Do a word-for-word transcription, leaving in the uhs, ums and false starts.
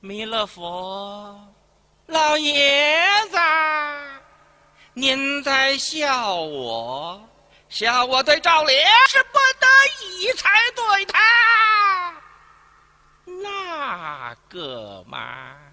弥勒佛，老爷子，您在笑我，笑我对赵莲是不得已才对他那个嘛。